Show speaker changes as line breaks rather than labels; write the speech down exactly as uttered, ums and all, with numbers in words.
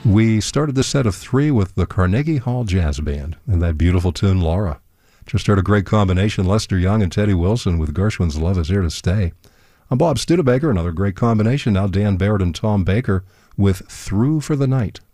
We started the set of three with the Carnegie Hall Jazz Band and that beautiful tune, Laura. Just heard a great combination, Lester Young and Teddy Wilson with Gershwin's Love Is Here to Stay. I'm Bob Studebaker, another great combination. Now Dan Barrett and Tom Baker with Through for the Night.